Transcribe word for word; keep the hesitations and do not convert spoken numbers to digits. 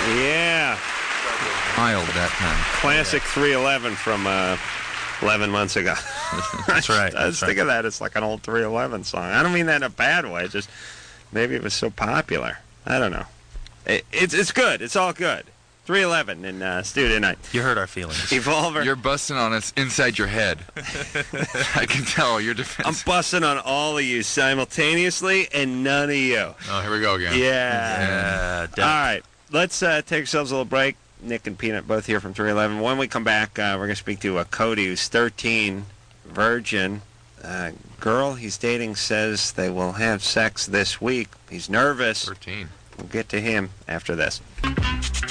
Yeah. Mild that time. Classic three eleven from uh, eleven months ago. That's right. I was That's right. thinking that it's like an old three eleven song. I don't mean that in a bad way. Just maybe it was so popular. I don't know. It, it's it's good. It's all good. three eleven in uh, Studio Night. You hurt our feelings. Evolver. You're busting on us inside your head. I can tell your I'm defense. busting on all of you simultaneously and none of you. Oh, here we go again. Yeah. Yeah. All right. Let's uh, take ourselves a little break. Nick and Peanut both here from three eleven. When we come back, uh, we're going to speak to uh, Cody, who's thirteen, virgin. Uh, girl he's dating says they will have sex this week. He's nervous. thirteen. We'll get to him after this.